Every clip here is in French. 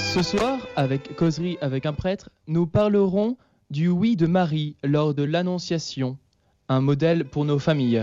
Ce soir, avec Causerie avec un prêtre, nous parlerons du oui de Marie lors de l'Annonciation, un modèle pour nos familles.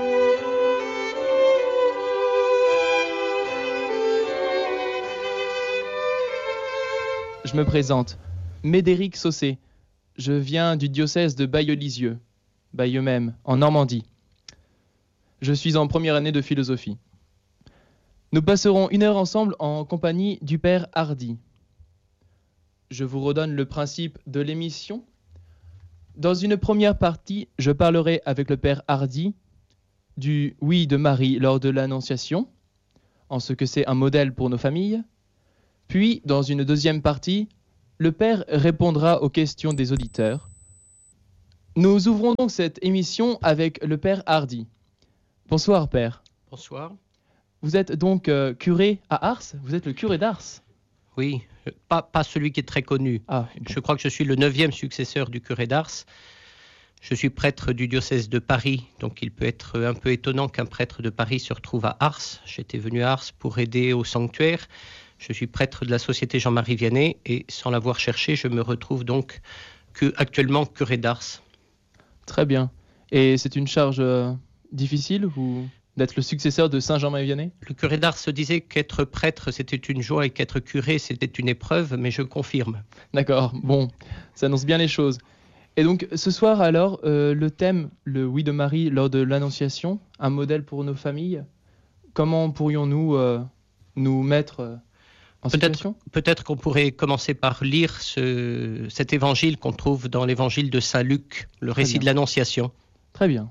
Je me présente, Médéric Saucé. Je viens du diocèse de Bailleul-Lisieux, Bayeux même, en Normandie. Je suis en première année de philosophie. Nous passerons 1 heure ensemble en compagnie du Père Hardy. Je vous redonne le principe de l'émission. Dans une première partie, je parlerai avec le Père Hardy du oui de Marie lors de l'Annonciation, en ce que c'est un modèle pour nos familles. Puis, dans une deuxième partie, le Père répondra aux questions des auditeurs. Nous ouvrons donc cette émission avec le Père Hardy. Bonsoir, Père. Bonsoir. Vous êtes donc curé à Ars? Vous êtes le curé d'Ars? Oui, pas celui qui est très connu. Ah, bon. Je crois que je suis le 9e successeur du curé d'Ars. Je suis prêtre du diocèse de Paris, donc il peut être un peu étonnant qu'un prêtre de Paris se retrouve à Ars. J'étais venu à Ars pour aider au sanctuaire. Je suis prêtre de la Société Jean-Marie Vianney et sans l'avoir cherché, je me retrouve donc actuellement curé d'Ars. Très bien. Et c'est une charge difficile ou d'être le successeur de Saint Jean-Marie Vianney? Le curé d'Ars se disait qu'être prêtre, c'était une joie et qu'être curé, c'était une épreuve, mais je confirme. D'accord, bon, ça annonce bien les choses. Et donc, ce soir, alors, le thème, le oui de Marie lors de l'Annonciation, un modèle pour nos familles. Comment pourrions-nous nous mettre en situation? Peut-être qu'on pourrait commencer par lire cet évangile qu'on trouve dans l'évangile de Saint Luc, le récit de l'Annonciation. Très bien.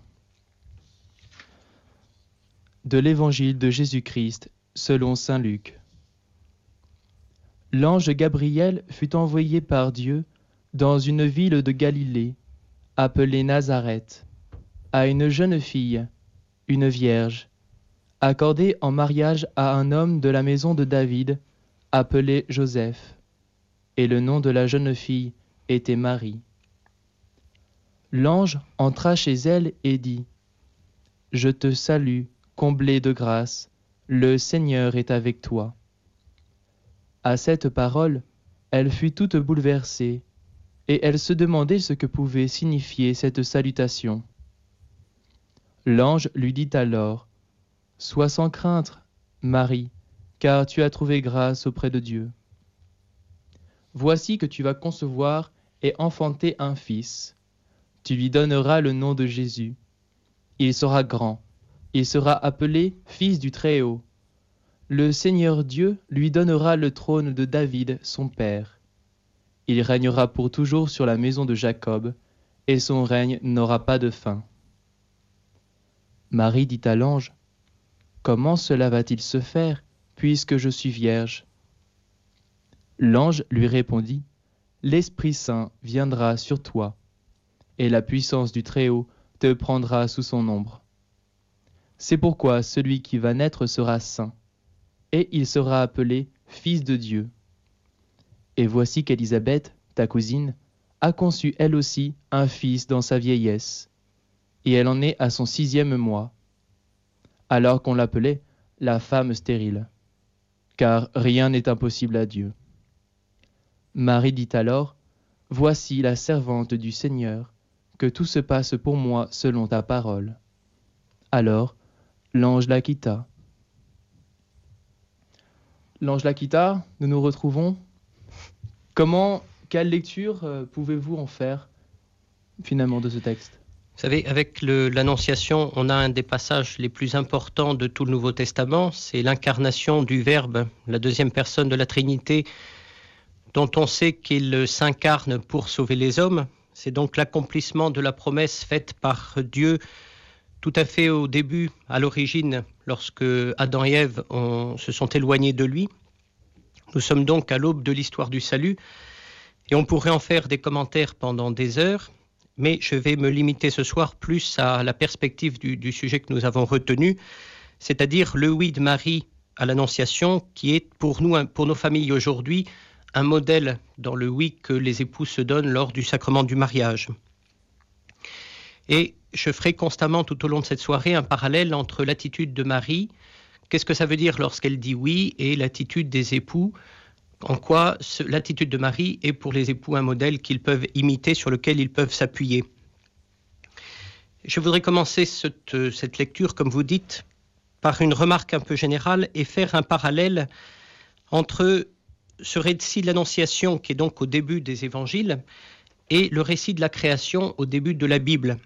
De l'évangile de Jésus-Christ selon saint Luc. L'ange Gabriel fut envoyé par Dieu dans une ville de Galilée, appelée Nazareth, à une jeune fille, une vierge, accordée en mariage à un homme de la maison de David, appelé Joseph, et le nom de la jeune fille était Marie. L'ange entra chez elle et dit : « Je te salue, comblée de grâce, le Seigneur est avec toi. » À cette parole, elle fut toute bouleversée, et elle se demandait ce que pouvait signifier cette salutation. L'ange lui dit alors : « Sois sans crainte, Marie, car tu as trouvé grâce auprès de Dieu. Voici que tu vas concevoir et enfanter un fils. Tu lui donneras le nom de Jésus. Il sera grand. Il sera appelé Fils du Très-Haut. Le Seigneur Dieu lui donnera le trône de David, son père. Il régnera pour toujours sur la maison de Jacob, et son règne n'aura pas de fin. » Marie dit à l'ange : « Comment cela va-t-il se faire, puisque je suis vierge ? » L'ange lui répondit : « L'Esprit Saint viendra sur toi, et la puissance du Très-Haut te prendra sous son ombre. C'est pourquoi celui qui va naître sera saint, et il sera appelé Fils de Dieu. Et voici qu'Élisabeth, ta cousine, a conçu elle aussi un fils dans sa vieillesse, et elle en est à son 6e mois, alors qu'on l'appelait la femme stérile, car rien n'est impossible à Dieu. Marie dit alors : « Voici la servante du Seigneur, que tout se passe pour moi selon ta parole. » Alors, l'ange la quitta. L'ange la quitta, nous nous retrouvons. Quelle lecture pouvez-vous en faire finalement de ce texte ? Vous savez, avec l'Annonciation, on a un des passages les plus importants de tout le Nouveau Testament, c'est l'incarnation du Verbe, la 2e personne de la Trinité, dont on sait qu'il s'incarne pour sauver les hommes. C'est donc l'accomplissement de la promesse faite par Dieu tout à fait au début, à l'origine, lorsque Adam et Ève se sont éloignés de lui. Nous sommes donc à l'aube de l'histoire du salut et on pourrait en faire des commentaires pendant des heures, mais je vais me limiter ce soir plus à la perspective du sujet que nous avons retenu, c'est-à-dire le oui de Marie à l'Annonciation, qui est pour nous, pour nos familles aujourd'hui, un modèle dans le oui que les époux se donnent lors du sacrement du mariage. Et je ferai constamment tout au long de cette soirée un parallèle entre l'attitude de Marie, qu'est-ce que ça veut dire lorsqu'elle dit oui, et l'attitude des époux En quoi l'attitude de Marie est pour les époux un modèle qu'ils peuvent imiter, sur lequel ils peuvent s'appuyer. Je voudrais commencer cette lecture, comme vous dites, par une remarque un peu générale et faire un parallèle entre ce récit de l'Annonciation, qui est donc au début des évangiles, et le récit de la création au début de la Bible.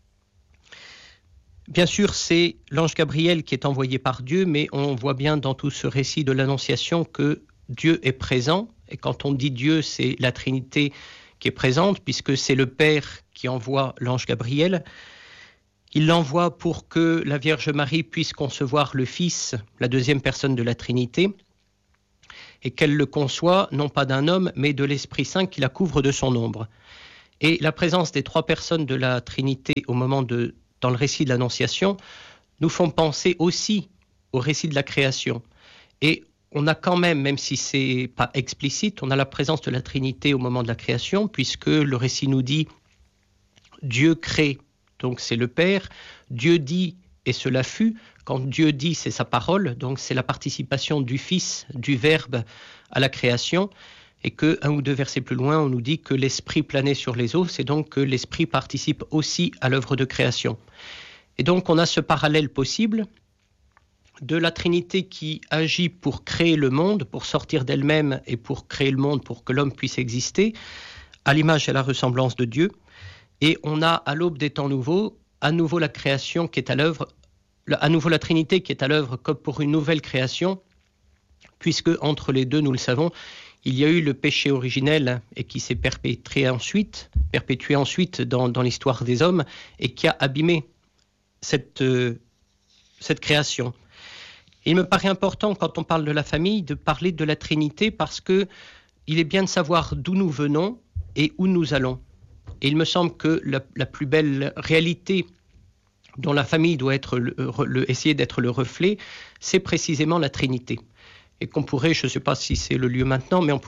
Bien sûr, c'est l'ange Gabriel qui est envoyé par Dieu, mais on voit bien dans tout ce récit de l'Annonciation que Dieu est présent. Et quand on dit Dieu, c'est la Trinité qui est présente, puisque c'est le Père qui envoie l'ange Gabriel. Il l'envoie pour que la Vierge Marie puisse concevoir le Fils, la deuxième personne de la Trinité, et qu'elle le conçoit non pas d'un homme, mais de l'Esprit Saint qui la couvre de son ombre. Et la présence des trois personnes de la Trinité dans le récit de l'Annonciation nous font penser aussi au récit de la création. Et on a quand même si c'est pas explicite, on a la présence de la Trinité au moment de la création, puisque le récit nous dit Dieu crée, donc c'est le Père, Dieu dit et cela fut. Quand Dieu dit, c'est sa parole, donc c'est la participation du Fils, du Verbe à la création, et que un ou deux versets plus loin, on nous dit que l'Esprit planait sur les eaux, c'est donc que l'Esprit participe aussi à l'œuvre de création. Et donc on a ce parallèle possible de la Trinité qui agit pour créer le monde, pour sortir d'elle-même et pour créer le monde, pour que l'homme puisse exister, à l'image et à la ressemblance de Dieu. Et on a à l'aube des temps nouveaux, à nouveau la création qui est à l'œuvre, à nouveau la Trinité qui est à l'œuvre comme pour une nouvelle création, puisque entre les deux, nous le savons, il y a eu le péché originel et qui s'est perpétué ensuite dans l'histoire des hommes et qui a abîmé cette création. Il me paraît important, quand on parle de la famille, de parler de la Trinité parce qu'il est bien de savoir d'où nous venons et où nous allons. Et il me semble que la plus belle réalité dont la famille doit essayer d'être le reflet, c'est précisément la Trinité. Et qu'on pourrait, je ne sais pas si c'est le lieu maintenant, mais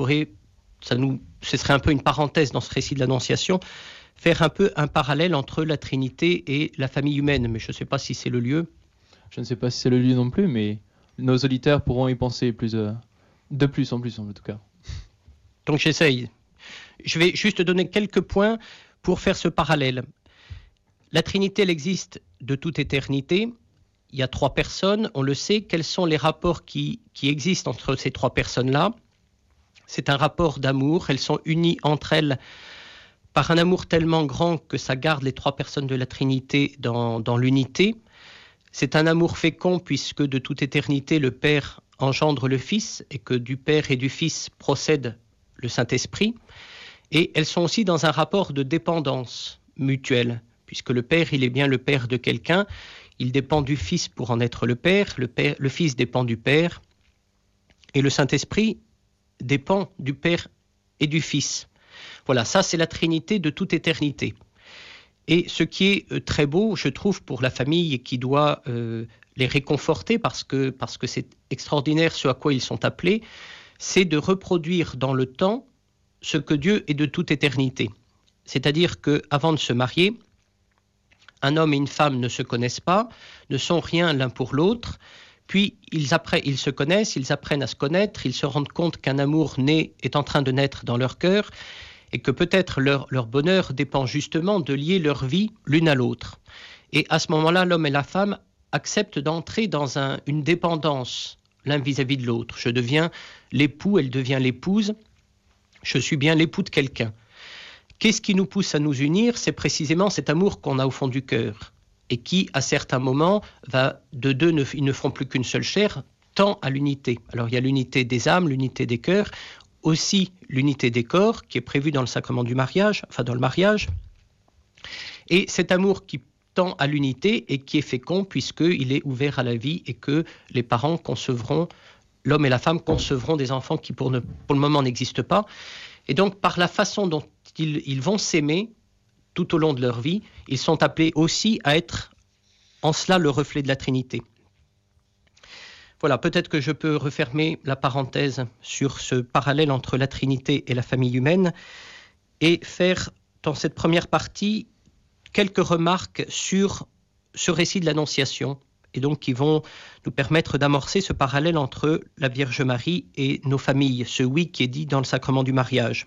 ce serait un peu une parenthèse dans ce récit de l'Annonciation, faire un peu un parallèle entre la Trinité et la famille humaine. Mais je ne sais pas si c'est le lieu. Je ne sais pas si c'est le lieu non plus, mais nos auditeurs pourront y penser de plus en tout cas. Donc j'essaye. Je vais juste donner quelques points pour faire ce parallèle. La Trinité, elle existe de toute éternité. Il y a trois personnes, on le sait. Quels sont les rapports qui existent entre ces trois personnes-là? C'est un rapport d'amour. Elles sont unies entre elles par un amour tellement grand que ça garde les trois personnes de la Trinité dans l'unité. C'est un amour fécond puisque de toute éternité, le Père engendre le Fils et que du Père et du Fils procède le Saint-Esprit. Et elles sont aussi dans un rapport de dépendance mutuelle, puisque le Père, il est bien le Père de quelqu'un. Il dépend du Fils pour en être le Père. Le Fils dépend du Père. Et le Saint-Esprit dépend du Père et du Fils. Voilà, ça c'est la Trinité de toute éternité. Et ce qui est très beau, je trouve, pour la famille qui doit les réconforter, parce que c'est extraordinaire ce à quoi ils sont appelés, c'est de reproduire dans le temps ce que Dieu est de toute éternité. C'est-à-dire qu'avant de se marier, un homme et une femme ne se connaissent pas, ne sont rien l'un pour l'autre, puis ils se connaissent, ils apprennent à se connaître, ils se rendent compte qu'un amour est en train de naître dans leur cœur, et que peut-être leur bonheur dépend justement de lier leur vie l'une à l'autre. Et à ce moment-là, l'homme et la femme acceptent d'entrer dans une dépendance l'un vis-à-vis de l'autre. Je deviens l'époux, elle devient l'épouse, je suis bien l'époux de quelqu'un. Qu'est-ce qui nous pousse à nous unir? C'est précisément cet amour qu'on a au fond du cœur et qui, à certains moments, de deux, ils ne feront plus qu'une seule chair, tend à l'unité. Alors il y a l'unité des âmes, l'unité des cœurs, aussi l'unité des corps qui est prévue dans le sacrement du mariage, enfin dans le mariage. Et cet amour qui tend à l'unité et qui est fécond puisqu'il est ouvert à la vie et que les parents concevront, l'homme et la femme concevront des enfants qui pour le moment n'existent pas. Et donc par la façon dont ils vont s'aimer tout au long de leur vie, ils sont appelés aussi à être en cela le reflet de la Trinité. Voilà, peut-être que je peux refermer la parenthèse sur ce parallèle entre la Trinité et la famille humaine et faire, dans cette première partie, quelques remarques sur ce récit de l'Annonciation et donc qui vont nous permettre d'amorcer ce parallèle entre la Vierge Marie et nos familles, ce oui qui est dit dans le sacrement du mariage.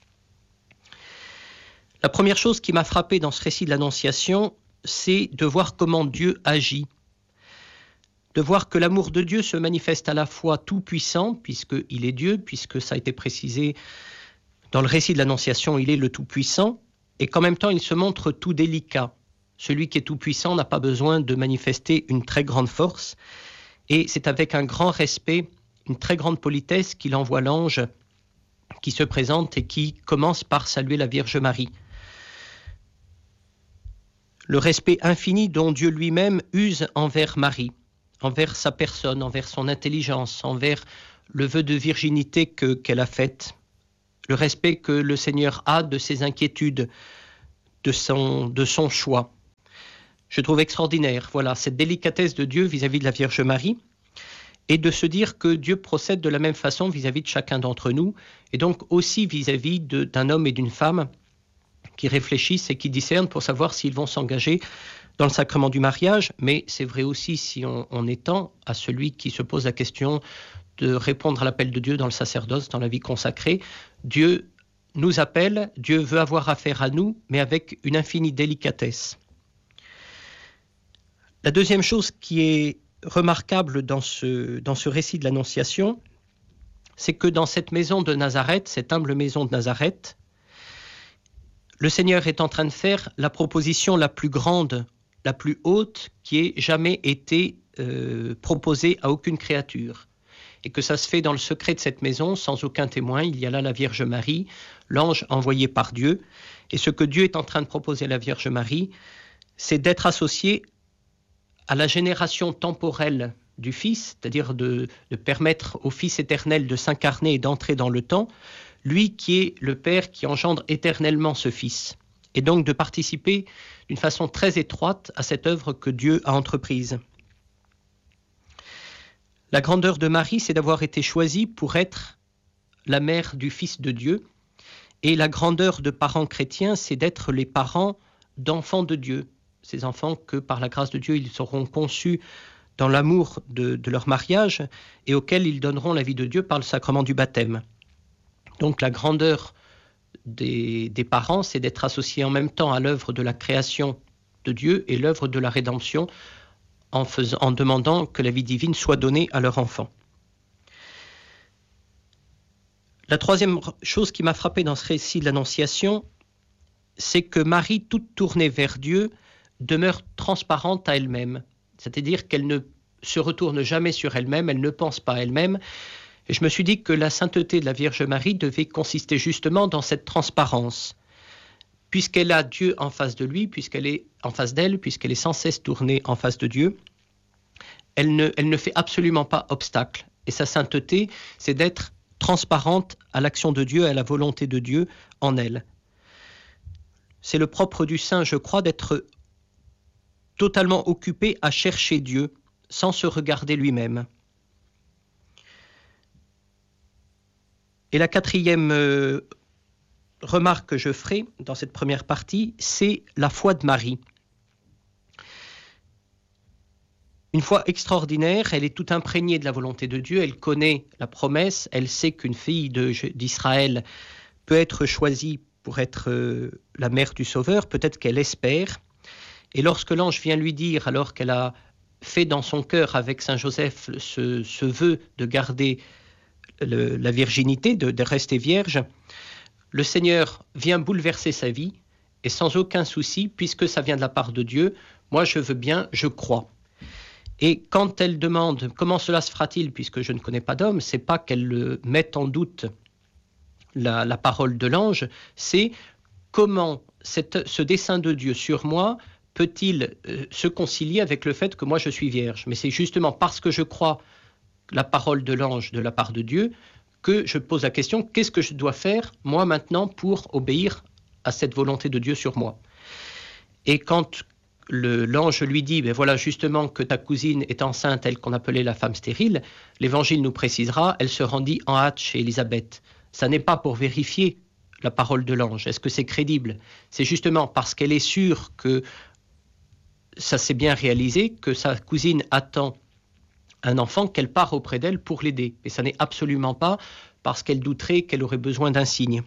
La première chose qui m'a frappé dans ce récit de l'Annonciation, c'est de voir comment Dieu agit, de voir que l'amour de Dieu se manifeste à la fois tout-puissant, puisqu'il est Dieu, puisque ça a été précisé dans le récit de l'Annonciation, il est le tout-puissant, et qu'en même temps il se montre tout délicat. Celui qui est tout-puissant n'a pas besoin de manifester une très grande force, et c'est avec un grand respect, une très grande politesse qu'il envoie l'ange qui se présente et qui commence par saluer la Vierge Marie. Le respect infini dont Dieu lui-même use envers Marie, envers sa personne, envers son intelligence, envers le vœu de virginité qu'elle a fait, le respect que le Seigneur a de ses inquiétudes, de son choix. Je trouve extraordinaire, voilà, cette délicatesse de Dieu vis-à-vis de la Vierge Marie, et de se dire que Dieu procède de la même façon vis-à-vis de chacun d'entre nous, et donc aussi vis-à-vis d'un homme et d'une femme qui réfléchissent et qui discernent pour savoir s'ils vont s'engager dans le sacrement du mariage, mais c'est vrai aussi si on étend à celui qui se pose la question de répondre à l'appel de Dieu dans le sacerdoce, dans la vie consacrée. Dieu nous appelle, Dieu veut avoir affaire à nous, mais avec une infinie délicatesse. La deuxième chose qui est remarquable dans ce récit de l'Annonciation, c'est que dans cette maison de Nazareth, cette humble maison de Nazareth, le Seigneur est en train de faire la proposition la plus grande, la plus haute qui ait jamais été proposée à aucune créature. Et que ça se fait dans le secret de cette maison, sans aucun témoin. Il y a là la Vierge Marie, l'ange envoyé par Dieu. Et ce que Dieu est en train de proposer à la Vierge Marie, c'est d'être associé à la génération temporelle du Fils, c'est-à-dire de permettre au Fils éternel de s'incarner et d'entrer dans le temps, lui qui est le Père qui engendre éternellement ce Fils, et donc de participer d'une façon très étroite à cette œuvre que Dieu a entreprise. La grandeur de Marie, c'est d'avoir été choisie pour être la mère du Fils de Dieu, et la grandeur de parents chrétiens, c'est d'être les parents d'enfants de Dieu, ces enfants que par la grâce de Dieu, ils seront conçus dans l'amour de leur mariage et auxquels ils donneront la vie de Dieu par le sacrement du baptême. Donc la grandeur des parents, c'est d'être associés en même temps à l'œuvre de la création de Dieu et l'œuvre de la rédemption en demandant que la vie divine soit donnée à leur enfant. La troisième chose qui m'a frappé dans ce récit de l'Annonciation, c'est que Marie, toute tournée vers Dieu, demeure transparente à elle-même. C'est-à-dire qu'elle ne se retourne jamais sur elle-même, elle ne pense pas à elle-même. Et je me suis dit que la sainteté de la Vierge Marie devait consister justement dans cette transparence. Puisqu'elle a Dieu en face de lui, puisqu'elle est en face d'elle, puisqu'elle est sans cesse tournée en face de Dieu, elle ne fait absolument pas obstacle. Et sa sainteté, c'est d'être transparente à l'action de Dieu, à la volonté de Dieu en elle. C'est le propre du saint, je crois, d'être totalement occupé à chercher Dieu, sans se regarder lui-même. Et la quatrième remarque que je ferai dans cette première partie, c'est la foi de Marie. Une foi extraordinaire, elle est tout imprégnée de la volonté de Dieu, elle connaît la promesse, elle sait qu'une fille d'Israël peut être choisie pour être la mère du Sauveur, peut-être qu'elle espère. Et lorsque l'ange vient lui dire, alors qu'elle a fait dans son cœur avec Saint Joseph ce vœu de garder la virginité, de rester vierge, le Seigneur vient bouleverser sa vie, et sans aucun souci, puisque ça vient de la part de Dieu, moi je veux bien, je crois. Et quand elle demande comment cela se fera-t-il, puisque je ne connais pas d'homme, c'est pas qu'elle mette en doute la parole de l'ange, c'est comment ce dessein de Dieu sur moi peut-il se concilier avec le fait que moi je suis vierge. Mais c'est justement parce que je crois la parole de l'ange de la part de Dieu que je pose la question, qu'est-ce que je dois faire moi maintenant pour obéir à cette volonté de Dieu sur moi? Et quand l'ange lui dit, ben voilà justement que ta cousine est enceinte, elle qu'on appelait la femme stérile, l'Évangile nous précisera, elle se rendit en hâte chez Élisabeth. Ça n'est pas pour vérifier la parole de l'ange, est-ce que c'est crédible? C'est justement parce qu'elle est sûre que ça s'est bien réalisé que sa cousine attend un enfant, qu'elle part auprès d'elle pour l'aider. Et ça n'est absolument pas parce qu'elle douterait qu'elle aurait besoin d'un signe.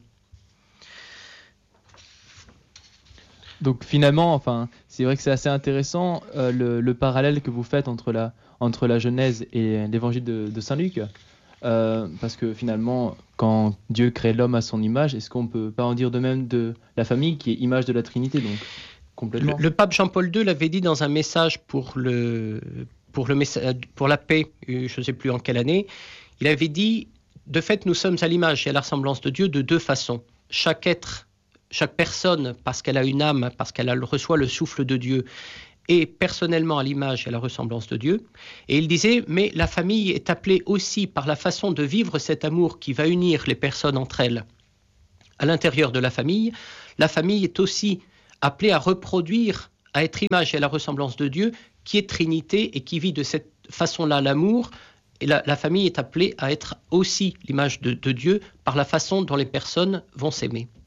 Donc finalement, enfin, c'est vrai que c'est assez intéressant le parallèle que vous faites entre la Genèse et l'évangile de Saint Luc. Parce que finalement, quand Dieu crée l'homme à son image, est-ce qu'on ne peut pas en dire de même de la famille qui est image de la Trinité, donc complètement. Le pape Jean-Paul II l'avait dit dans un message pour la paix, je ne sais plus en quelle année. Il avait dit, de fait, nous sommes à l'image et à la ressemblance de Dieu de deux façons. Chaque être, chaque personne, parce qu'elle a une âme, parce qu'elle reçoit le souffle de Dieu, est personnellement à l'image et à la ressemblance de Dieu. Et il disait, mais la famille est appelée aussi par la façon de vivre cet amour qui va unir les personnes entre elles. À l'intérieur de la famille est aussi appelée à reproduire, à être image et à la ressemblance de Dieu, qui est Trinité et qui vit de cette façon-là l'amour. Et la famille est appelée à être aussi l'image de Dieu par la façon dont les personnes vont s'aimer.